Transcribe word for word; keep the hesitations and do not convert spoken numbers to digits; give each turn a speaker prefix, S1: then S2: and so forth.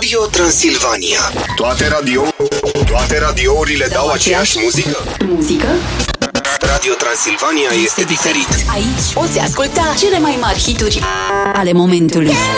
S1: Radio Transilvania. Toate radio Toate radiourile dau aceeași muzică?
S2: Muzică?
S1: Radio Transilvania este diferit.
S2: Aici poți asculta cele mai mari hituri ale momentului.